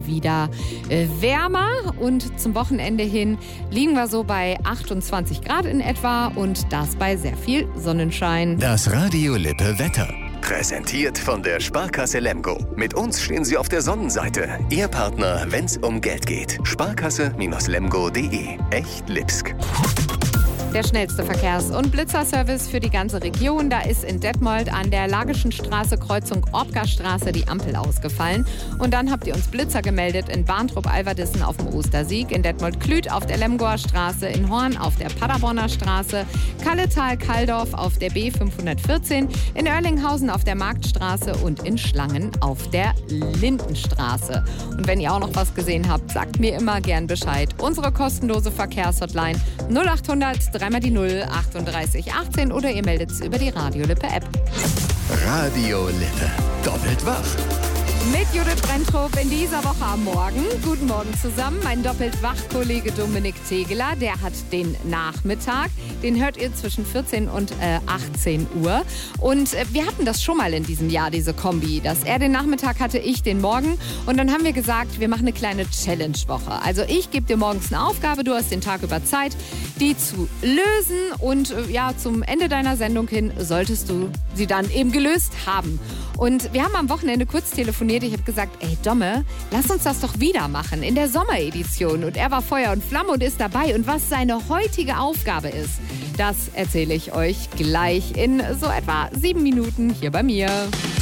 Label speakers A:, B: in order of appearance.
A: wieder wärmer und zum Wochenende hin liegen wir so bei 28 Grad in etwa und das bei sehr viel Sonnenschein.
B: Das Radio Lippe Wetter. Präsentiert von der Sparkasse Lemgo. Mit uns stehen Sie auf der Sonnenseite. Ihr Partner, wenn's um Geld geht. Sparkasse-lemgo.de. Echt Lipsk.
A: Der schnellste Verkehrs- und Blitzerservice für die ganze Region. Da ist in Detmold an der Lagischen Straße, Kreuzung Obgerstraße, die Ampel ausgefallen. Und dann habt ihr uns Blitzer gemeldet in Barntrup-Alverdissen auf dem Ostersieg, in Detmold-Klüt auf der Lemgoer Straße, in Horn auf der Paderborner Straße, Kalletal-Kaldorf auf der B514, in Oerlinghausen auf der Marktstraße und in Schlangen auf der Lindenstraße. Und wenn ihr auch noch was gesehen habt, sagt mir immer gern Bescheid. Unsere kostenlose Verkehrshotline 0800 3 mal die 0 38 18 oder ihr meldet es über die Radio Lippe App.
B: Radio Lippe. Doppelt wach.
A: Mit Judith Brenntrup in dieser Woche am Morgen. Guten Morgen zusammen. Mein Doppelt-Wach-Kollege Dominik Tegeler, der hat den Nachmittag. Den hört ihr zwischen 14 und 18 Uhr. Und wir hatten das schon mal in diesem Jahr, diese Kombi. Dass er den Nachmittag hatte, ich den Morgen. Und dann haben wir gesagt, wir machen eine kleine Challenge-Woche. Also ich gebe dir morgens eine Aufgabe, du hast den Tag über Zeit, die zu lösen. Und zum Ende deiner Sendung hin solltest du sie dann eben gelöst haben. Und wir haben am Wochenende kurz telefoniert. Ich habe gesagt, ey Domme, lass uns das doch wieder machen in der Sommeredition. Und er war Feuer und Flamme und ist dabei. Und was seine heutige Aufgabe ist, das erzähle ich euch gleich in so etwa 7 Minuten hier bei mir.